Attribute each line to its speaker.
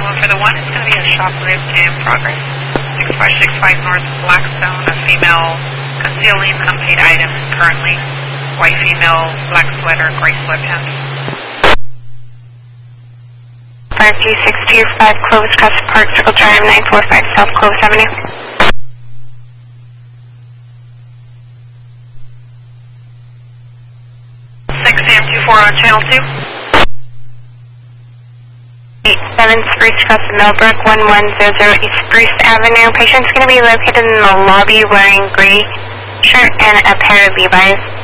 Speaker 1: for the one, it's going to be a shoplift in progress. 6565 North Blackstone, a female concealing unpaid items currently. White female, black sweater, gray sweatpants.
Speaker 2: 53625 Clovis Crest Park, Circle Drive, 945 South Clovis Avenue.
Speaker 1: 6AM24 on Channel 2.
Speaker 2: 87 Spruce Crest, Millbrook, 1100 East Spruce Avenue. Patient's going to be located in the lobby wearing gray shirt and a pair of Levi's.